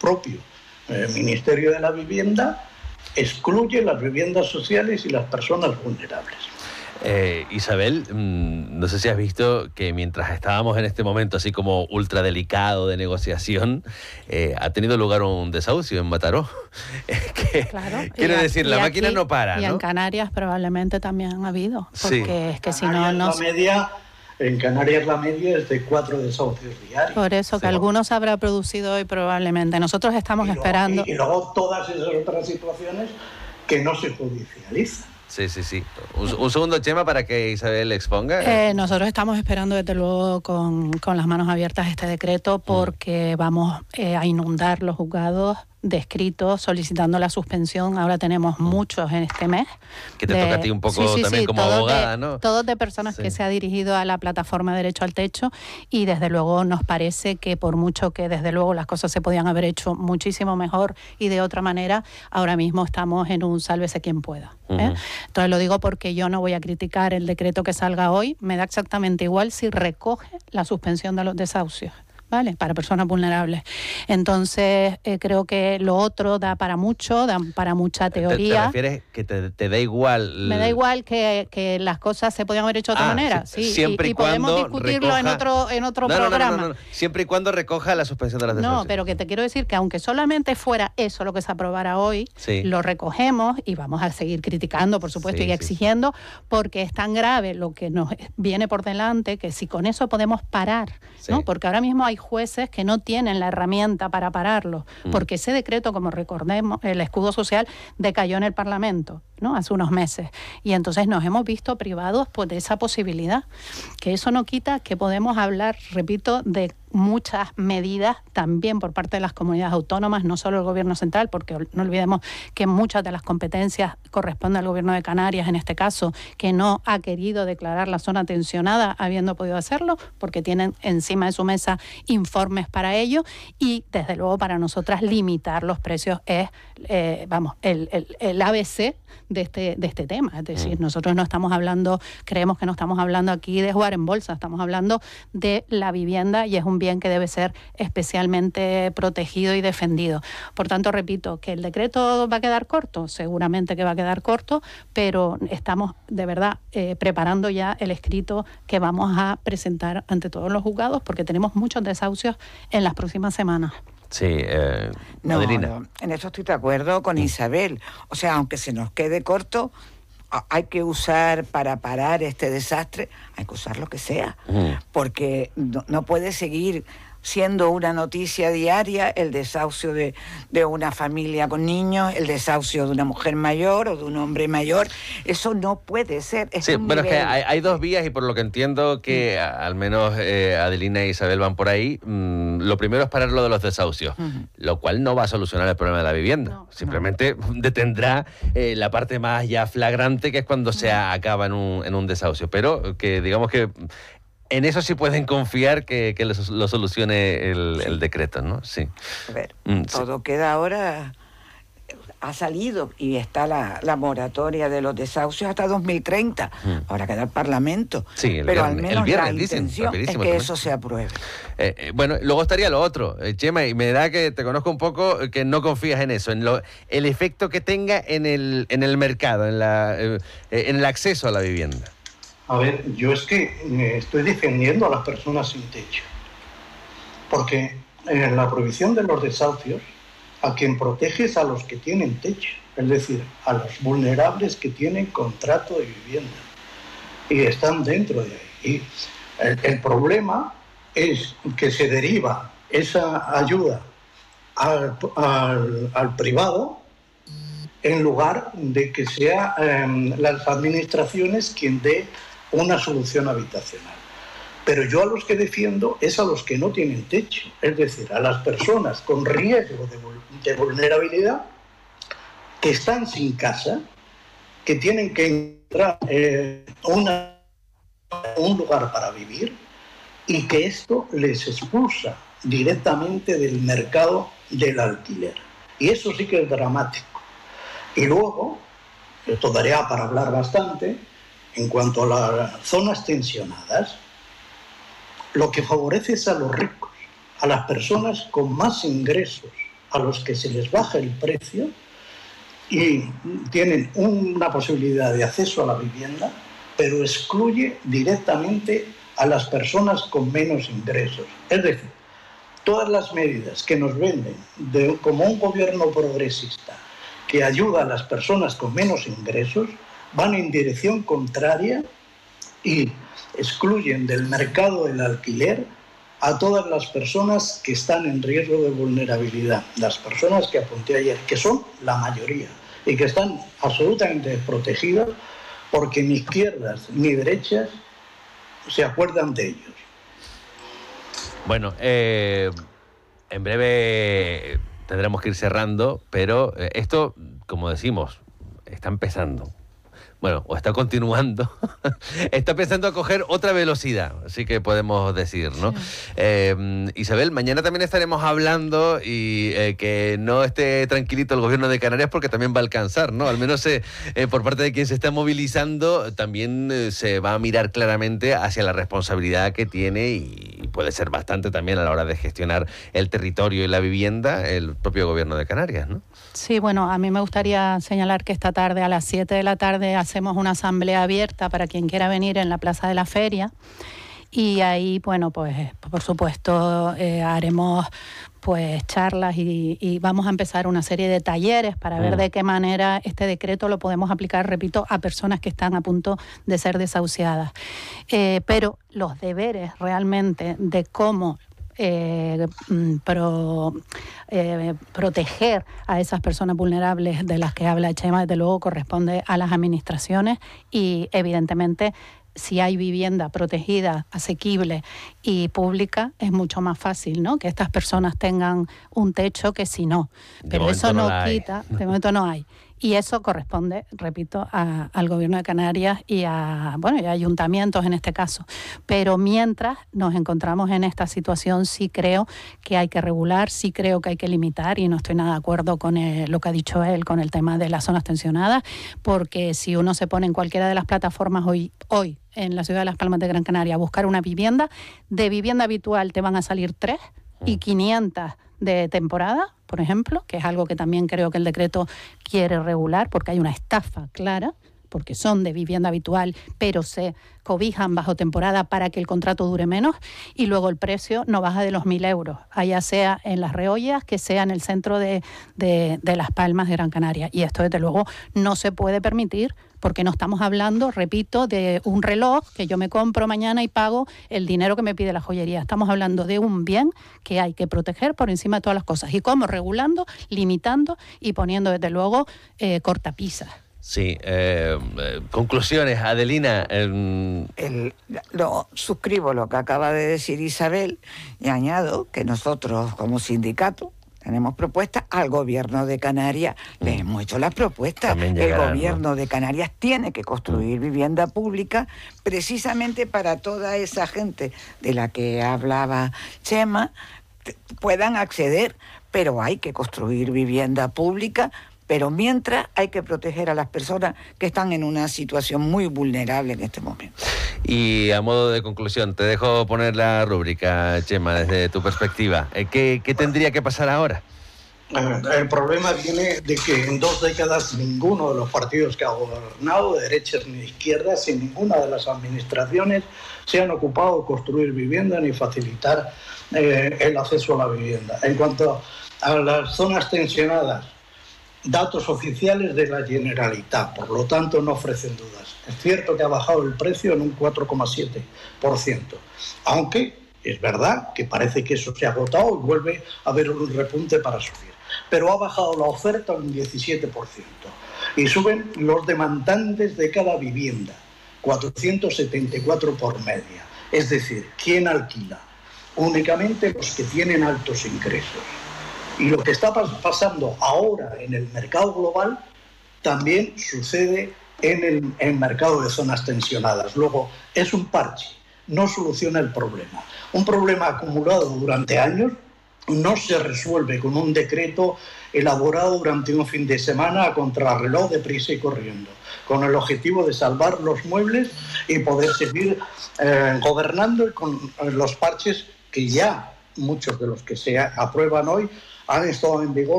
propio Ministerio de la Vivienda excluye las viviendas sociales y las personas vulnerables. Isabel, no sé si has visto que mientras estábamos en este momento así como ultra delicado de negociación, ha tenido lugar un desahucio en Mataró. Claro, quiere decir, la máquina no para, ¿no? Y en Canarias probablemente también ha habido, porque es que si no... En Canarias la media es de 4 desahucios diarios. Por eso que algunos habrá producido hoy probablemente. Nosotros estamos esperando... Y luego todas esas otras situaciones que no se judicializan. Sí. Un segundo, Chema, para que Isabel exponga. Nosotros estamos esperando, desde luego, con las manos abiertas este decreto, porque vamos a inundar los juzgados de escritos solicitando la suspensión. Ahora tenemos muchos en este mes. Que te toca a ti un poco también como abogada, ¿no? Todos de personas que se ha dirigido a la plataforma Derecho al Techo, y desde luego nos parece que por mucho que desde luego las cosas se podían haber hecho muchísimo mejor y de otra manera, ahora mismo estamos en un sálvese quien pueda. Entonces lo digo porque yo no voy a criticar el decreto que salga hoy, me da exactamente igual si recoge la suspensión de los desahucios, ¿vale? Para personas vulnerables. Entonces, creo que lo otro da para mucho, da para mucha teoría. ¿Te refieres que te da igual? Me da igual que las cosas se podían haber hecho de otra manera. Sí, siempre y podemos discutirlo en otro programa. No. Siempre y cuando recoja la suspensión de las desahucios. No, pero que te quiero decir que aunque solamente fuera eso lo que se aprobara hoy, lo recogemos y vamos a seguir criticando, por supuesto, y exigiendo, porque es tan grave lo que nos viene por delante, que si con eso podemos parar, ¿no? Porque ahora mismo hay jueces que no tienen la herramienta para pararlo, porque ese decreto, como recordemos, el escudo social decayó en el Parlamento, ¿no? Hace unos meses, y entonces nos hemos visto privados, pues, de esa posibilidad, que eso no quita que podemos hablar, repito, de muchas medidas también por parte de las comunidades autónomas, no solo el Gobierno central, porque no olvidemos que muchas de las competencias corresponden al Gobierno de Canarias, en este caso, que no ha querido declarar la zona tensionada habiendo podido hacerlo, porque tienen encima de su mesa informes para ello, y desde luego para nosotras limitar los precios es el ABC de este tema. Es decir, nosotros no estamos hablando, creemos que no estamos hablando aquí de jugar en bolsa, estamos hablando de la vivienda, y es un bien que debe ser especialmente protegido y defendido. Por tanto, repito, que el decreto va a quedar corto, seguramente que va a quedar corto, pero estamos de verdad preparando ya el escrito que vamos a presentar ante todos los juzgados, porque tenemos muchos desahucios en las próximas semanas. Sí, Adelina. No, en eso estoy de acuerdo con Isabel. O sea, aunque se nos quede corto, hay que usar para parar este desastre, hay que usar lo que sea, porque no puede seguir siendo una noticia diaria el desahucio de una familia con niños, el desahucio de una mujer mayor o de un hombre mayor. Eso no puede ser. Sí, bueno, es que hay dos vías, y por lo que entiendo que al menos Adelina e Isabel van por ahí. Lo primero es parar lo de los desahucios, lo cual no va a solucionar el problema de la vivienda. Simplemente detendrá la parte más ya flagrante, que es cuando se acaba en un desahucio. Pero que digamos que en eso sí pueden confiar que lo solucione el decreto, ¿no? Sí. A ver, todo queda ahora... Ha salido y está la moratoria de los desahucios hasta 2030. Ahora queda el Parlamento. Sí, pero al menos viernes, la intención es que eso se apruebe. Bueno, luego estaría lo otro, Chema, y me da que te conozco un poco, que no confías en eso, en el efecto que tenga en el mercado, en el acceso a la vivienda. A ver, yo es que estoy defendiendo a las personas sin techo, porque en la prohibición de los desahucios, a quien protege es a los que tienen techo, es decir, a los vulnerables que tienen contrato de vivienda y están dentro de ahí. Y el problema es que se deriva esa ayuda al privado, en lugar de que sea las administraciones quien dé una solución habitacional. Pero yo a los que defiendo es a los que no tienen techo, es decir, a las personas con riesgo de vulnerabilidad, que están sin casa, que tienen que encontrar un lugar para vivir, y que esto les expulsa directamente del mercado del alquiler. Y eso sí que es dramático. Y luego, esto daría para hablar bastante, en cuanto a las zonas tensionadas, lo que favorece es a los ricos, a las personas con más ingresos a los que se les baja el precio y tienen una posibilidad de acceso a la vivienda, pero excluye directamente a las personas con menos ingresos. Es decir, todas las medidas que nos venden como un gobierno progresista que ayuda a las personas con menos ingresos van en dirección contraria y excluyen del mercado del alquiler a todas las personas que están en riesgo de vulnerabilidad, las personas que apunté ayer, que son la mayoría y que están absolutamente desprotegidas porque ni izquierdas ni derechas se acuerdan de ellos. Bueno, en breve tendremos que ir cerrando, pero esto, como decimos, está empezando. Bueno, o está continuando, está empezando a coger otra velocidad, así que podemos decir, ¿no? Sí. Isabel, mañana también estaremos hablando y que no esté tranquilito el gobierno de Canarias porque también va a alcanzar, ¿no? Al menos por parte de quien se está movilizando también se va a mirar claramente hacia la responsabilidad que tiene y puede ser bastante también a la hora de gestionar el territorio y la vivienda el propio gobierno de Canarias, ¿no? Sí, bueno, a mí me gustaría señalar que esta tarde a las 7 de la tarde hacemos una asamblea abierta para quien quiera venir en la Plaza de la Feria y ahí, bueno, pues por supuesto haremos pues charlas y vamos a empezar una serie de talleres para ver de qué manera este decreto lo podemos aplicar, repito, a personas que están a punto de ser desahuciadas. Pero los deberes realmente de cómo proteger a esas personas vulnerables de las que habla Chema, desde luego corresponde a las administraciones y evidentemente si hay vivienda protegida, asequible y pública, es mucho más fácil, ¿no?, que estas personas tengan un techo que si no. Pero eso no quita, de momento no hay. Y eso corresponde, repito, al Gobierno de Canarias y a ayuntamientos en este caso. Pero mientras nos encontramos en esta situación, sí creo que hay que regular, sí creo que hay que limitar, y no estoy nada de acuerdo con lo que ha dicho él con el tema de las zonas tensionadas, porque si uno se pone en cualquiera de las plataformas hoy en la ciudad de Las Palmas de Gran Canaria a buscar una vivienda, de vivienda habitual te van a salir 3 y 500 de temporada, por ejemplo, que es algo que también creo que el decreto quiere regular, porque hay una estafa clara, porque son de vivienda habitual, pero se cobijan bajo temporada para que el contrato dure menos, y luego el precio no baja de los 1.000 euros, allá sea en Las Reollas, que sea en el centro de Las Palmas de Gran Canaria. Y esto, desde luego, no se puede permitir, porque no estamos hablando, repito, de un reloj que yo me compro mañana y pago el dinero que me pide la joyería. Estamos hablando de un bien que hay que proteger por encima de todas las cosas. ¿Y cómo? Regulando, limitando y poniendo, desde luego, cortapisas. Sí, conclusiones, Adelina. Suscribo lo que acaba de decir Isabel y añado que nosotros como sindicato tenemos propuestas al Gobierno de Canarias, le hemos hecho las propuestas. El Gobierno de Canarias tiene que construir vivienda pública precisamente para toda esa gente de la que hablaba Chema, puedan acceder, pero hay que construir vivienda pública. Pero mientras hay que proteger a las personas que están en una situación muy vulnerable en este momento. Y a modo de conclusión, te dejo poner la rúbrica, Chema, desde tu perspectiva. ¿Qué tendría que pasar ahora? El problema viene de que en 2 décadas ninguno de los partidos que ha gobernado, de derechas ni de izquierdas, en ninguna de las administraciones se han ocupado de construir vivienda ni facilitar el acceso a la vivienda. En cuanto a las zonas tensionadas, datos oficiales de la Generalitat, por lo tanto no ofrecen dudas. Es cierto que ha bajado el precio en un 4,7%, aunque es verdad que parece que eso se ha agotado y vuelve a haber un repunte para subir. Pero ha bajado la oferta un 17% y suben los demandantes de cada vivienda, 474 por media. Es decir, ¿quién alquila? Únicamente los que tienen altos ingresos. Y lo que está pasando ahora en el mercado global también sucede en el mercado de zonas tensionadas. Luego, es un parche, no soluciona el problema. Un problema acumulado durante años no se resuelve con un decreto elaborado durante un fin de semana a contrarreloj, deprisa y corriendo, con el objetivo de salvar los muebles y poder seguir gobernando con los parches que ya, muchos de los que se aprueban hoy, han estado en vigor